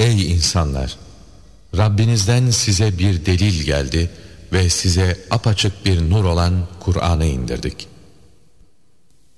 Ey insanlar! Rabbinizden size bir delil geldi ve size apaçık bir nur olan Kur'an'ı indirdik.